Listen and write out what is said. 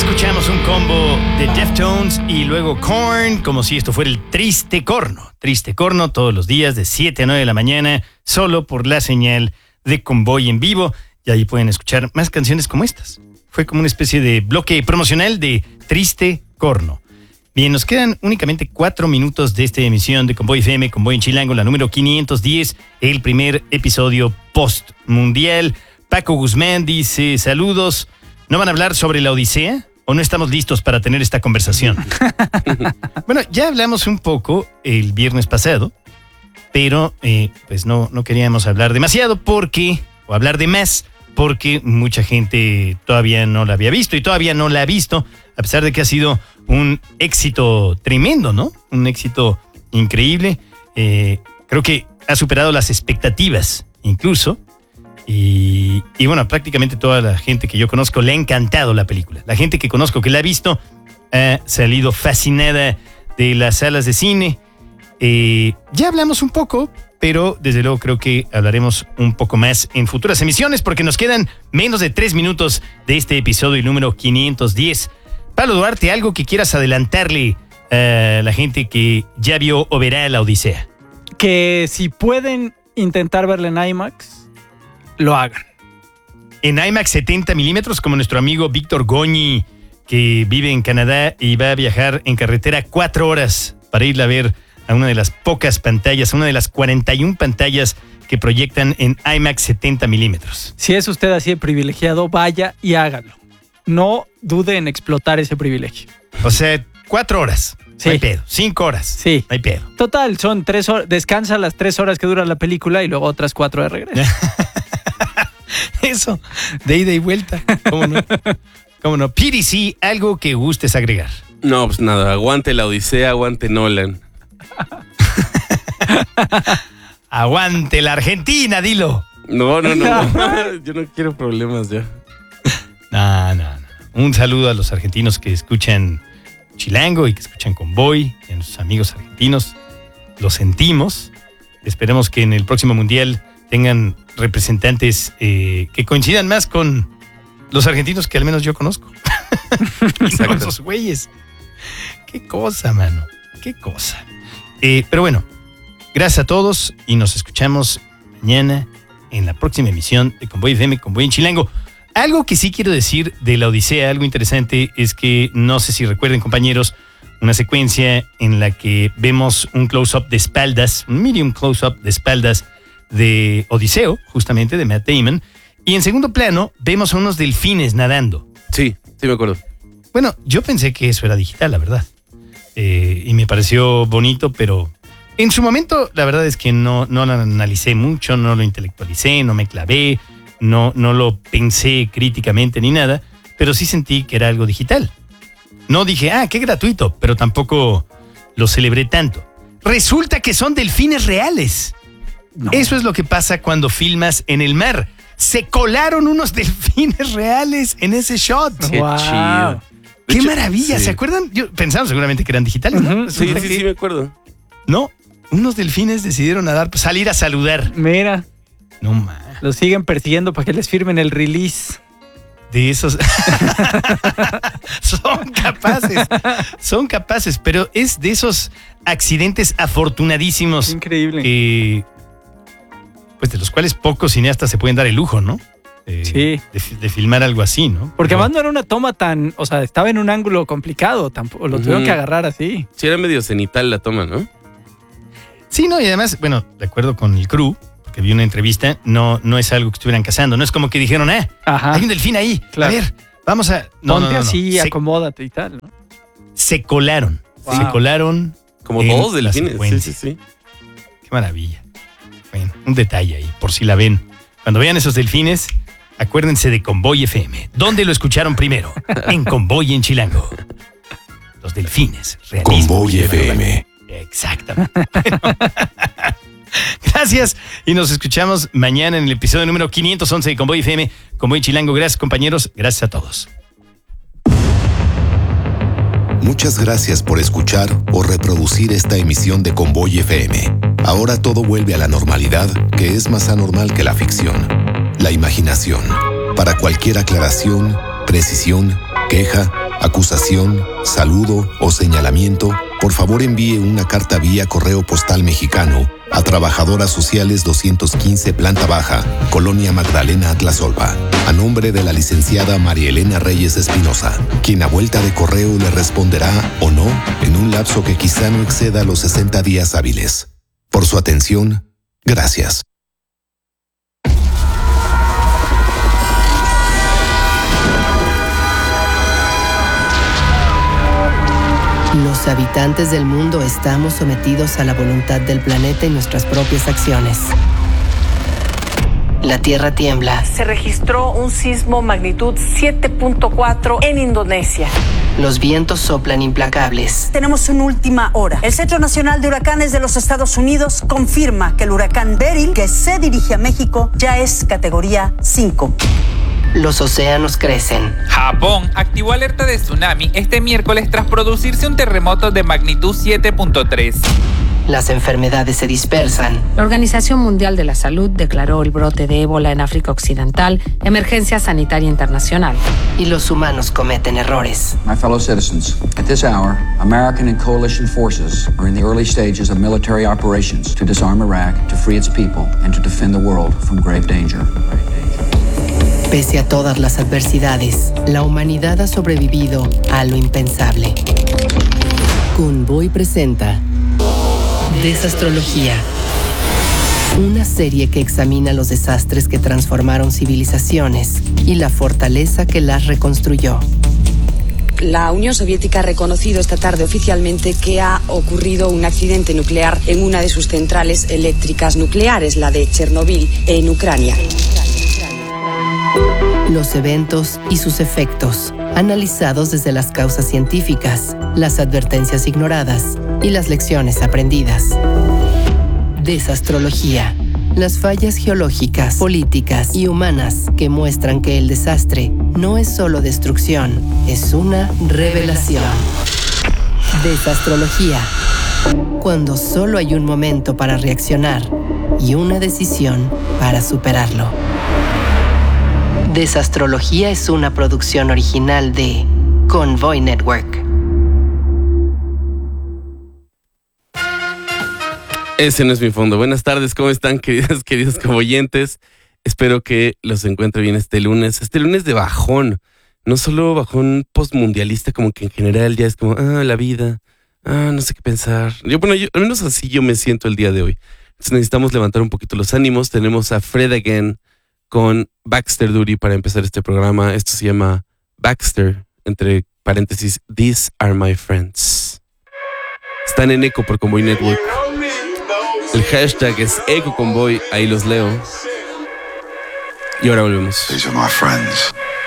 Escuchamos un combo de Deftones y luego Korn, como si esto fuera el Triste Corno. Triste Corno todos los días de 7 a 9 de la mañana, solo por la señal de Convoy en vivo. Y ahí pueden escuchar más canciones como estas. Fue como una especie de bloque promocional de Triste Corno. Bien, nos quedan únicamente 4 minutos de esta emisión de Convoy FM, Convoy en Chilango, la número 510, el primer episodio post-mundial. Paco Guzmán dice, saludos. ¿No van a hablar sobre la Odisea? ¿O no estamos listos para tener esta conversación? Bueno, ya hablamos un poco el viernes pasado, pero pues no queríamos hablar demasiado o hablar de más, porque mucha gente todavía no la había visto y todavía no la ha visto, a pesar de que ha sido un éxito tremendo, ¿no? Un éxito increíble. Creo que ha superado las expectativas, incluso. Y bueno, prácticamente toda la gente que yo conozco le ha encantado la película. La gente que conozco que la ha visto ha salido fascinada de las salas de cine. Ya hablamos un poco, pero desde luego creo que hablaremos un poco más en futuras emisiones porque nos quedan menos de 3 minutos de este episodio número 510. Pablo Duarte, ¿algo que quieras adelantarle a la gente que ya vio o verá la Odisea? Que si pueden intentar verla en IMAX, lo hagan. En IMAX 70 milímetros, como nuestro amigo Víctor Goñi, que vive en Canadá y va a viajar en carretera 4 horas para irla a ver a una de las pocas pantallas, una de las 41 pantallas que proyectan en IMAX 70 milímetros. Si es usted así de privilegiado, vaya y hágalo. No dude en explotar ese privilegio. O sea, 4 horas. Sí. No hay pedo. 5 horas. Sí. No hay pedo. Total, son 3 horas. Descansa las 3 horas que dura la película y luego otras 4 de regreso. Eso, de ida y vuelta. ¿Cómo no? ¿Cómo no? PDC, algo que gustes agregar. No, pues nada, aguante la Odisea, aguante Nolan. Aguante la Argentina, dilo. No. Yo no quiero problemas ya. No. Un saludo a los argentinos que escuchan Chilango y que escuchan Convoy, y a nuestros amigos argentinos. Lo sentimos. Esperemos que en el próximo mundial tengan representantes que coincidan más con los argentinos que al menos yo conozco. Y no esos güeyes. Qué cosa, mano. Qué cosa. Pero bueno, gracias a todos y nos escuchamos mañana en la próxima emisión de Convoy FM, Convoy en Chilango. Algo que sí quiero decir de la Odisea, algo interesante, es que no sé si recuerden, compañeros, una secuencia en la que vemos un close-up de espaldas, un medium close-up de espaldas de Odiseo, justamente de Matt Damon, y en segundo plano vemos a unos delfines nadando. Sí me acuerdo. Bueno, yo pensé que eso era digital, la verdad. Y me pareció bonito, pero en su momento la verdad es que no lo analicé mucho, no lo intelectualicé, no me clavé, no lo pensé críticamente ni nada, pero sí sentí que era algo digital. No dije, qué gratuito, pero tampoco lo celebré tanto. Resulta que son delfines reales. No. Eso es lo que pasa cuando filmas en el mar. Se colaron unos delfines reales en ese shot. Qué chido. ¡Qué maravilla! Sí. ¿Se acuerdan? Pensaban seguramente que eran digitales, ¿no? Sí, me acuerdo. No, unos delfines decidieron salir a saludar. Mira. No más. Los siguen persiguiendo para que les firmen el release. De esos. Son capaces, pero es de esos accidentes afortunadísimos. Increíble. Pues de los cuales pocos cineastas se pueden dar el lujo, ¿no? Sí. De filmar algo así, ¿no? Porque además no era una toma tan... O sea, estaba en un ángulo complicado. Tampoco lo tuvieron que agarrar así. Sí, era medio cenital la toma, ¿no? Sí, no, y además, bueno, de acuerdo con el crew, que vi una entrevista, no es algo que estuvieran cazando. No es como que dijeron, hay un delfín ahí. Claro. A ver, vamos a... Ponte así, acomódate y tal, ¿no? Se colaron. Wow. Se colaron. Como todos delfines. Sí. Qué maravilla. Bueno, un detalle ahí, por si la ven. Cuando vean esos delfines, acuérdense de Convoy FM. ¿Dónde lo escucharon primero? En Convoy en Chilango. Los delfines. Convoy FM. Exactamente. Gracias y nos escuchamos mañana en el episodio número 511 de Convoy FM, Convoy Chilango. Gracias, compañeros. Gracias a todos. Muchas gracias por escuchar o reproducir esta emisión de Convoy FM. Ahora todo vuelve a la normalidad, que es más anormal que la ficción. La imaginación. Para cualquier aclaración, precisión, queja, acusación, saludo o señalamiento, por favor envíe una carta vía correo postal mexicano a Trabajadoras Sociales 215 Planta Baja, Colonia Magdalena Atlasolpa, a nombre de la licenciada María Elena Reyes Espinosa, quien a vuelta de correo le responderá o no en un lapso que quizá no exceda los 60 días hábiles. Por su atención, gracias. Los habitantes del mundo estamos sometidos a la voluntad del planeta y nuestras propias acciones. La Tierra tiembla. Se registró un sismo magnitud 7.4 en Indonesia. Los vientos soplan implacables. Tenemos una última hora. El Centro Nacional de Huracanes de los Estados Unidos confirma que el huracán Beryl, que se dirige a México, ya es categoría 5. Los océanos crecen. Japón activó alerta de tsunami este miércoles tras producirse un terremoto de magnitud 7.3. Las enfermedades se dispersan. La Organización Mundial de la Salud declaró el brote de ébola en África Occidental emergencia sanitaria internacional. Y los humanos cometen errores. My fellow citizens, at this hour, American and coalition forces are in the early stages of military operations to disarm Iraq, to free its people, and to defend the world from grave danger. Pese a todas las adversidades, la humanidad ha sobrevivido a lo impensable. Convoy presenta Desastrología, una serie que examina los desastres que transformaron civilizaciones y la fortaleza que las reconstruyó. La Unión Soviética ha reconocido esta tarde oficialmente que ha ocurrido un accidente nuclear en una de sus centrales eléctricas nucleares, la de Chernobyl, en Ucrania. Los eventos y sus efectos, analizados desde las causas científicas, las advertencias ignoradas y las lecciones aprendidas. Desastrología. Las fallas geológicas, políticas y humanas que muestran que el desastre no es solo destrucción, es una revelación. Desastrología. Cuando solo hay un momento para reaccionar y una decisión para superarlo. Desastrología es una producción original de Convoy Network. Ese no es mi fondo. Buenas tardes, ¿cómo están, queridos convoyentes? Espero que los encuentre bien este lunes. Este lunes de bajón. No solo bajón postmundialista, como que en general ya es como, la vida, no sé qué pensar. Al menos así yo me siento el día de hoy. Entonces necesitamos levantar un poquito los ánimos. Tenemos a Fred Again con Baxter Duty para empezar este programa. Esto se llama Baxter, entre paréntesis, These Are My Friends. Están en Eco por Convoy Network. El hashtag es EcoConvoy, ahí los leo. Y ahora volvemos. These are my friends.